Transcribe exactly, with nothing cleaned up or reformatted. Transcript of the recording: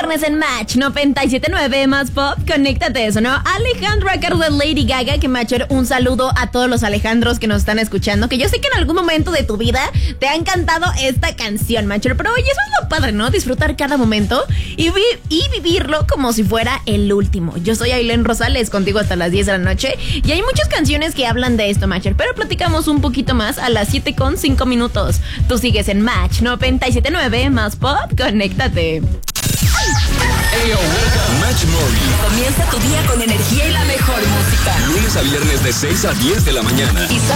viernes en Match noventa y siete punto nueve más pop. Conéctate, sonó Alejandra Cargo de Lady Gaga. Que Matcher, un saludo a todos los Alejandros que nos están escuchando. Que yo sé que en algún momento de tu vida te ha encantado esta canción, Matcher. Pero oye, eso es lo padre, ¿no? Disfrutar cada momento y, vi- y vivirlo como si fuera el último. Yo soy Ailén Rosales, contigo hasta las diez de la noche. Y hay muchas canciones que hablan de esto, Matcher. Pero platicamos un poquito más a las siete con cinco minutos. Tú sigues en Match noventa y siete punto nueve más pop. Conéctate. Hey, yo, welcome. Match Morning. Comienza tu día con energía y la mejor música. Lunes a viernes de seis a diez de la mañana. Y